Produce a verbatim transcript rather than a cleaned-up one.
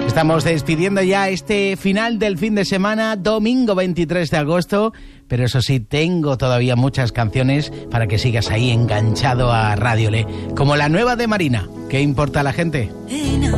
Estamos despidiendo ya este final del fin de semana, domingo veintitrés de agosto, pero eso sí, tengo todavía muchas canciones para que sigas ahí enganchado a Radio Le, como la nueva de Marina. ¿Qué importa a la gente?